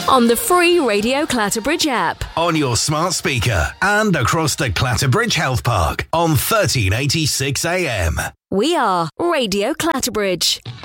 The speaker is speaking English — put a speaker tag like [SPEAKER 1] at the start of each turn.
[SPEAKER 1] on the free Radio Clatterbridge app,
[SPEAKER 2] on your smart speaker, and across the Clatterbridge Health Park on 1386 AM.
[SPEAKER 1] We are Radio Clatterbridge.